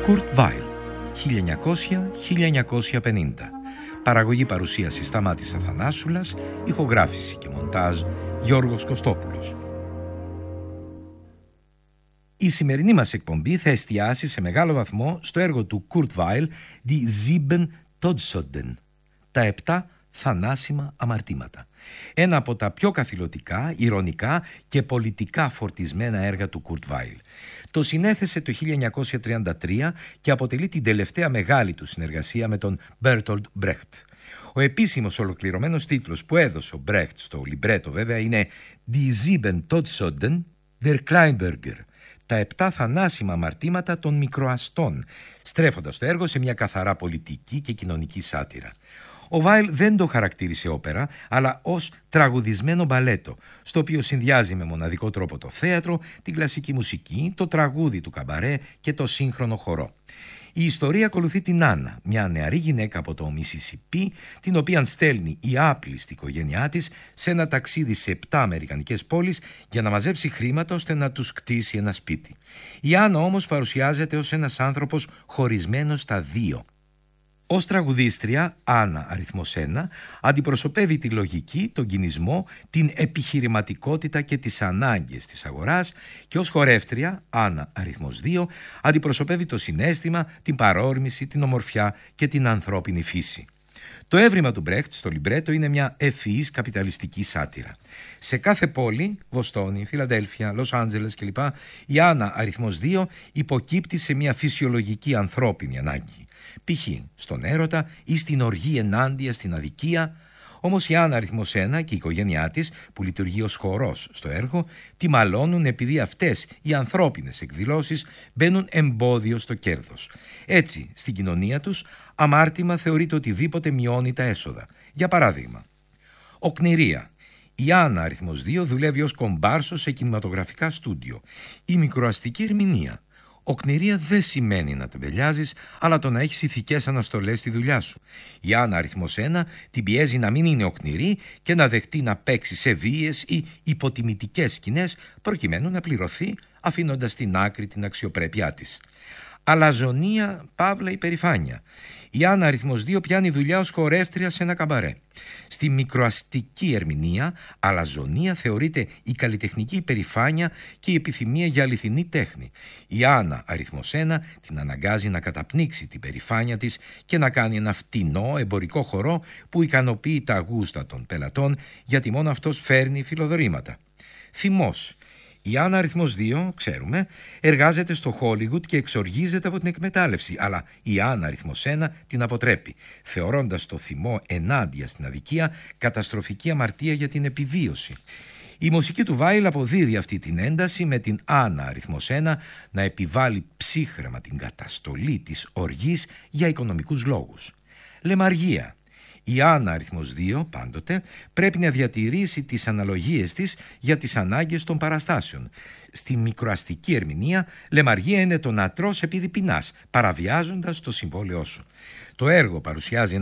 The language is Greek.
Kurt Weill, 1900-1950. Παραγωγή παρουσίαση Σταμάτης Αθανάσουλας, ηχογράφηση και μοντάζ Γιώργος Κωστόπουλος. Η σημερινή μας εκπομπή θα εστιάσει σε μεγάλο βαθμό στο έργο του Kurt Weill «Die Sieben Todsünden», τα 7 θανάσιμα αμαρτήματα. Ένα από τα πιο καθηλωτικά, ηρωνικά και πολιτικά φορτισμένα έργα του Kurt Weill. Το συνέθεσε το 1933 και αποτελεί την τελευταία μεγάλη του συνεργασία με τον Bertolt Brecht. Ο επίσημος ολοκληρωμένος τίτλος που έδωσε ο Brecht στο λιμπρέτο βέβαια είναι «Die Sieben Todsünden der Kleinbürger», τα 7 θανάσιμα αμαρτήματα των μικροαστών, στρέφοντας το έργο σε μια καθαρά πολιτική και κοινωνική σάτυρα. Ο Weill δεν το χαρακτήρισε όπερα, αλλά ως τραγουδισμένο μπαλέτο, στο οποίο συνδυάζει με μοναδικό τρόπο το θέατρο, την κλασική μουσική, το τραγούδι του καμπαρέ και το σύγχρονο χορό. Η ιστορία ακολουθεί την Άννα, μια νεαρή γυναίκα από το Μισισιπί, την οποία στέλνει η άπλιστη οικογένειά της σε ένα ταξίδι σε 7 αμερικανικές πόλεις για να μαζέψει χρήματα ώστε να τους κτίσει ένα σπίτι. Η Άννα όμως παρουσιάζεται ως ένας άνθρωπος χωρισμένος στα δύο. Ως τραγουδίστρια, Άννα αριθμός 1, αντιπροσωπεύει τη λογική, τον κινησμό, την επιχειρηματικότητα και τις ανάγκες της αγοράς και ως χορεύτρια, Άννα αριθμός 2, αντιπροσωπεύει το συναίσθημα, την παρόρμηση, την ομορφιά και την ανθρώπινη φύση. Το έβριμα του Μπρέχτ στο λιμπρέτο είναι μια ευφυής καπιταλιστική σάτυρα. Σε κάθε πόλη, Βοστόνη, Φιλαδέλφια, Λος Άντζελες κλπ, η Άννα αριθμός 2 υποκύπτει σε μια φυσιολογική ανθρώπινη ανάγκη. Π.χ. στον έρωτα ή στην οργή ενάντια στην αδικία. Όμως η Άννα αριθμός 1 και η οικογένειά της, που λειτουργεί ως χορός στο έργο, τη μαλώνουν επειδή αυτές οι ανθρώπινες εκδηλώσεις μπαίνουν εμπόδιο στο κέρδος. Έτσι, στην κοινωνία τους, αμάρτημα θεωρείται οτιδήποτε μειώνει τα έσοδα. Για παράδειγμα, οκνηρία. Η Άννα αριθμός 2 δουλεύει ως κομπάρσος σε κινηματογραφικά στούντιο. Η μικροαστική ερμηνεία. Οκνηρία δεν σημαίνει να τεμπελιάζεις, αλλά το να έχεις ηθικές αναστολές στη δουλειά σου. Η Άννα αριθμός 1 την πιέζει να μην είναι οκνηρή και να δεχτεί να παίξει σε βίαιες ή υποτιμητικές σκηνές προκειμένου να πληρωθεί, αφήνοντας στην άκρη την αξιοπρέπειά της. Αλαζονία, παύλα υπερηφάνεια. Η Άννα αριθμός 2 πιάνει δουλειά ως χορεύτρια σε ένα καμπαρέ. Στη μικροαστική ερμηνεία, αλαζονία θεωρείται η καλλιτεχνική υπερηφάνεια και η επιθυμία για αληθινή τέχνη. Η Άννα αριθμός 1 την αναγκάζει να καταπνίξει την περηφάνεια της και να κάνει ένα φτηνό εμπορικό χορό που ικανοποιεί τα γούστα των πελατών, γιατί μόνο αυτός φέρνει φιλοδορήματα. Θυμός. Η Άννα αριθμός 2, ξέρουμε, εργάζεται στο Χόλιγουτ και εξοργίζεται από την εκμετάλλευση, αλλά η Άννα αριθμός 1 την αποτρέπει, θεωρώντας το θυμό ενάντια στην αδικία καταστροφική αμαρτία για την επιβίωση. Η μουσική του Weill αποδίδει αυτή την ένταση με την Άννα αριθμός 1 να επιβάλλει ψύχρεμα την καταστολή της οργής για οικονομικούς λόγους. Λεμαργία. Η Άννα αριθμός 2 πάντοτε πρέπει να διατηρήσει τις αναλογίες της για τις ανάγκες των παραστάσεων. Στη μικροαστική ερμηνεία, λεμαργία είναι το να τρως επειδή πεινάς, παραβιάζοντας το συμβόλαιό σου. Το έργο παρουσιάζει